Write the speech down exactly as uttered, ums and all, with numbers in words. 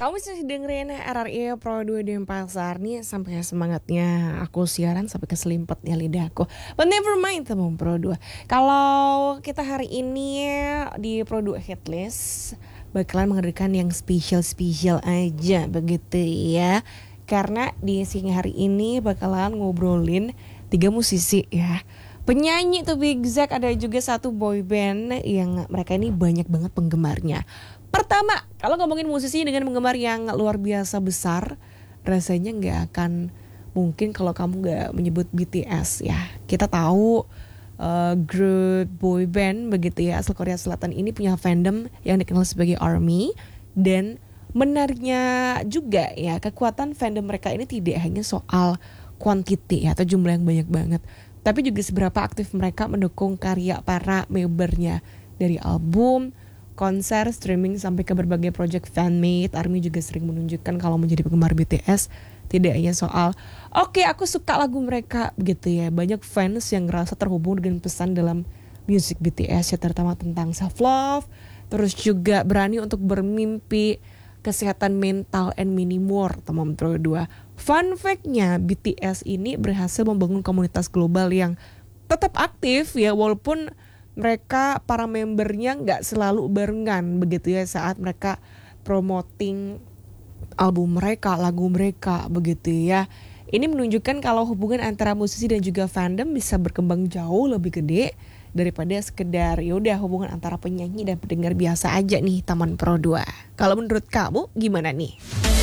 Kamu masih dengerin R R I Pro dua Denpasar nih sampai semangatnya aku siaran sampai keselimpet ya lidahku. But never mind teman Pro dua. Kalau kita hari ini di Pro dua Hitlist bakalan menghadirkan yang spesial-spesial aja begitu ya. Karena di siang hari ini bakalan ngobrolin tiga musisi ya. Penyanyi tuh Big Zack, ada juga satu boy band yang mereka ini banyak banget penggemarnya. Pertama, kalau ngomongin musisi dengan penggemar yang luar biasa besar, rasanya nggak akan mungkin kalau kamu nggak menyebut B T S ya. Kita tahu uh, grup boy band begitu ya asal Korea Selatan ini punya fandom yang dikenal sebagai ARMY, dan menariknya juga ya kekuatan fandom mereka ini tidak hanya soal quantity ya, atau jumlah yang banyak banget, tapi juga seberapa aktif mereka mendukung karya para membernya dari album, konser, streaming, sampai ke berbagai project fanmade. ARMY juga sering menunjukkan kalau menjadi penggemar B T S tidak hanya soal oke okay, aku suka lagu mereka begitu ya. Banyak fans yang ngerasa terhubung dengan pesan dalam musik B T S ya, terutama tentang self love, terus juga berani untuk bermimpi, kesehatan mental, and many more teman Pro dua. Fun fact-nya, B T S ini berhasil membangun komunitas global yang tetap aktif ya, walaupun mereka para membernya nggak selalu barengan begitu ya saat mereka promoting album mereka, lagu mereka begitu ya. Ini menunjukkan kalau hubungan antara musisi dan juga fandom bisa berkembang jauh lebih gede daripada sekedar yaudah hubungan antara penyanyi dan pendengar biasa aja nih teman Pro dua. Kalau menurut kamu gimana nih?